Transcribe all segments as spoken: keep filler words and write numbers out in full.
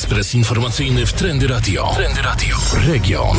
Ekspres informacyjny w Trendy Radio. Trendy Radio. Region.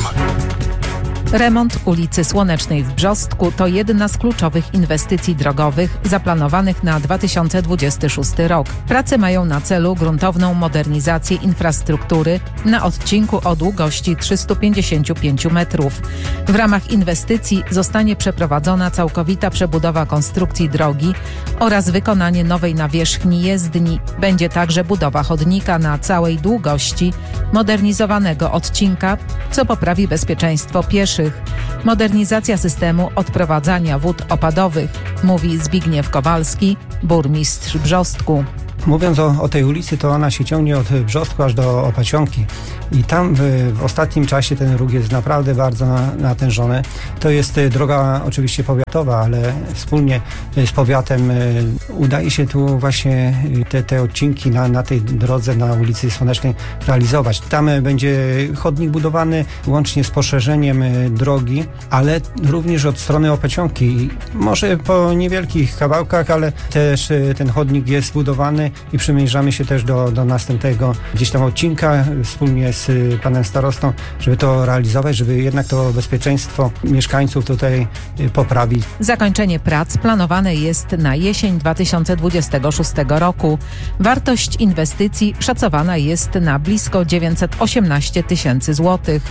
Remont ulicy Słonecznej w Brzostku to jedna z kluczowych inwestycji drogowych zaplanowanych na dwa tysiące dwudziesty szósty rok. Prace mają na celu gruntowną modernizację infrastruktury na odcinku o długości trzysta pięćdziesiąt pięć metrów. W ramach inwestycji zostanie przeprowadzona całkowita przebudowa konstrukcji drogi oraz wykonanie nowej nawierzchni jezdni. Będzie także budowa chodnika na całej długości modernizowanego odcinka, co poprawi bezpieczeństwo pieszych. Modernizacja systemu odprowadzania wód opadowych, mówi Zbigniew Kowalski, burmistrz Brzostku. Mówiąc o, o tej ulicy, to ona się ciągnie od Brzostku aż do Opacionki i tam w, w ostatnim czasie ten ruch jest naprawdę bardzo na, natężony. To jest droga oczywiście powiatowa, ale wspólnie z powiatem y, udaje się tu właśnie te, te odcinki na, na tej drodze na ulicy Słonecznej realizować. Tam będzie chodnik budowany łącznie z poszerzeniem y, drogi, ale również od strony Opacionki. Może po niewielkich kawałkach, ale też y, ten chodnik jest budowany i przymierzamy się też do, do następnego gdzieś tam odcinka wspólnie z panem starostą, żeby to realizować, żeby jednak to bezpieczeństwo mieszkańców tutaj poprawić. Zakończenie prac planowane jest na jesień dwa tysiące dwudziestego szóstego roku. Wartość inwestycji szacowana jest na blisko dziewięćset osiemnaście tysięcy złotych.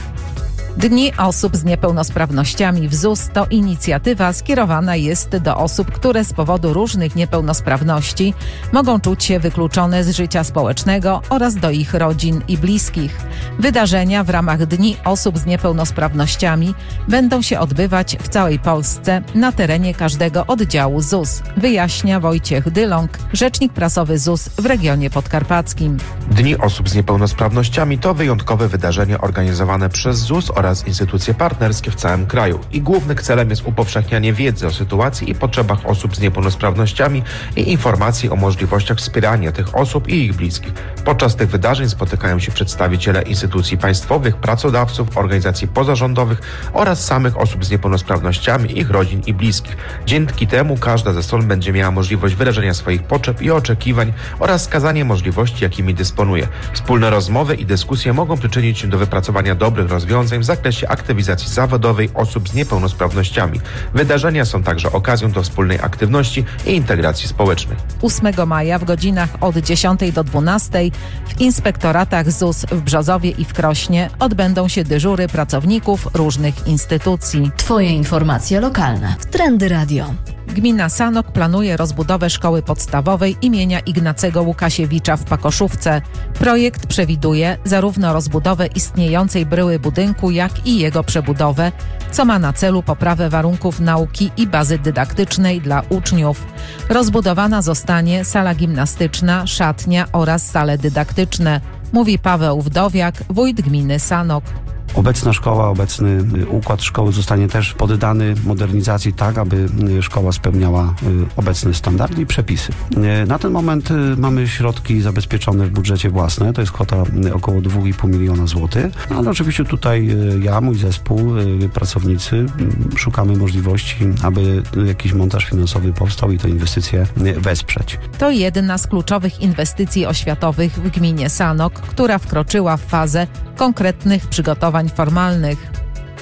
Dni osób z niepełnosprawnościami w Z U S to inicjatywa skierowana jest do osób, które z powodu różnych niepełnosprawności mogą czuć się wykluczone z życia społecznego oraz do ich rodzin i bliskich. Wydarzenia w ramach Dni osób z niepełnosprawnościami będą się odbywać w całej Polsce na terenie każdego oddziału Z U S, wyjaśnia Wojciech Dyląg, rzecznik prasowy Z U S w regionie podkarpackim. Dni osób z niepełnosprawnościami to wyjątkowe wydarzenie organizowane przez Z U S oraz instytucje partnerskie w całym kraju. Ich głównym celem jest upowszechnianie wiedzy o sytuacji i potrzebach osób z niepełnosprawnościami i informacji o możliwościach wspierania tych osób i ich bliskich. Podczas tych wydarzeń spotykają się przedstawiciele instytucji państwowych, pracodawców, organizacji pozarządowych oraz samych osób z niepełnosprawnościami, ich rodzin i bliskich. Dzięki temu każda ze stron będzie miała możliwość wyrażenia swoich potrzeb i oczekiwań oraz wskazanie możliwości, jakimi dysponuje. Wspólne rozmowy i dyskusje mogą przyczynić się do wypracowania dobrych rozwiązań w zakresie aktywizacji zawodowej osób z niepełnosprawnościami. Wydarzenia są także okazją do wspólnej aktywności i integracji społecznej. ósmego maja w godzinach od dziesiątej do dwunastej w inspektoratach Z U S w Brzozowie i w Krośnie odbędą się dyżury pracowników różnych instytucji. Twoje informacje lokalne w Trendy Radio. Gmina Sanok planuje rozbudowę szkoły podstawowej imienia Ignacego Łukasiewicza w Pakoszówce. Projekt przewiduje zarówno rozbudowę istniejącej bryły budynku, jak i jego przebudowę, co ma na celu poprawę warunków nauki i bazy dydaktycznej dla uczniów. Rozbudowana zostanie sala gimnastyczna, szatnia oraz sale dydaktyczne, mówi Paweł Wdowiak, wójt gminy Sanok. Obecna szkoła, obecny układ szkoły zostanie też poddany modernizacji tak, aby szkoła spełniała obecne standardy i przepisy. Na ten moment mamy środki zabezpieczone w budżecie własne, to jest kwota około dwa i pół miliona złotych, no, ale oczywiście tutaj ja, mój zespół, pracownicy szukamy możliwości, aby jakiś montaż finansowy powstał i tę inwestycję wesprzeć. To jedna z kluczowych inwestycji oświatowych w gminie Sanok, która wkroczyła w fazę konkretnych przygotowań formalnych.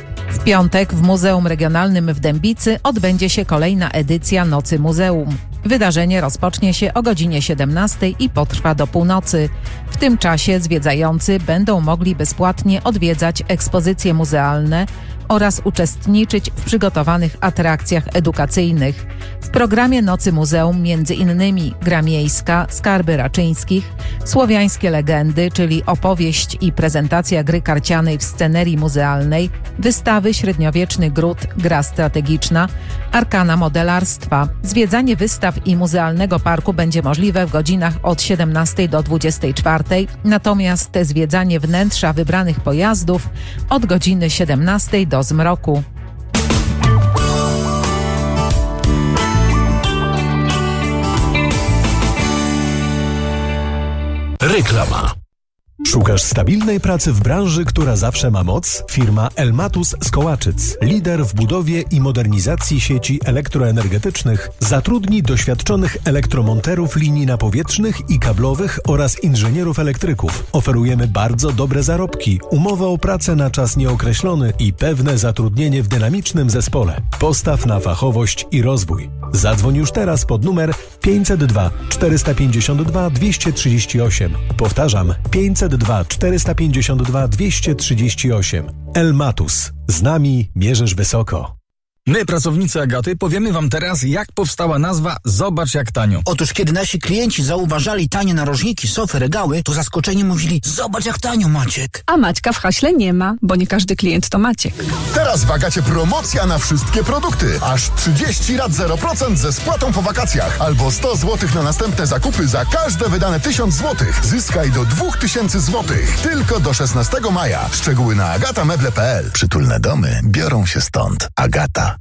W piątek w Muzeum Regionalnym w Dębicy odbędzie się kolejna edycja Nocy Muzeum. Wydarzenie rozpocznie się o godzinie siedemnastej i potrwa do północy. W tym czasie zwiedzający będą mogli bezpłatnie odwiedzać ekspozycje muzealne oraz uczestniczyć w przygotowanych atrakcjach edukacyjnych. W programie Nocy Muzeum między innymi gra miejska, skarby Raczyńskich, słowiańskie legendy, czyli opowieść i prezentacja gry karcianej w scenerii muzealnej, wystawy Średniowieczny Gród, gra strategiczna, arkana modelarstwa. Zwiedzanie wystaw i muzealnego parku będzie możliwe w godzinach od siedemnastej do dwudziestej czwartej, natomiast zwiedzanie wnętrza wybranych pojazdów od godziny siedemnastej do zmroku. Reklama. Szukasz stabilnej pracy w branży, która zawsze ma moc? Firma Elmatus z Kołaczyc, lider w budowie i modernizacji sieci elektroenergetycznych, zatrudni doświadczonych elektromonterów linii napowietrznych i kablowych oraz inżynierów elektryków. Oferujemy bardzo dobre zarobki, umowę o pracę na czas nieokreślony i pewne zatrudnienie w dynamicznym zespole. Postaw na fachowość i rozwój. Zadzwoń już teraz pod numer pięćset dwa czterysta pięćdziesiąt dwa dwieście trzydzieści osiem. Powtarzam, pięćset dwa czterysta pięćdziesiąt dwa dwieście trzydzieści osiem. Elmatus. Z nami mierzysz wysoko. My, pracownicy Agaty, powiemy wam teraz, jak powstała nazwa Zobacz jak tanio. Otóż, kiedy nasi klienci zauważali tanie narożniki, sofy, regały, to zaskoczeni mówili: zobacz jak tanio, Maciek. A Maćka w haśle nie ma, bo nie każdy klient to Maciek. Teraz w Agacie promocja na wszystkie produkty. Aż trzydzieści rat zero procent ze spłatą po wakacjach. Albo sto złotych na następne zakupy za każde wydane tysiąc złotych. Zyskaj do dwa tysiące złotych. Tylko do szesnastego maja. Szczegóły na agata meble kropka p l. Przytulne domy biorą się stąd. Agata.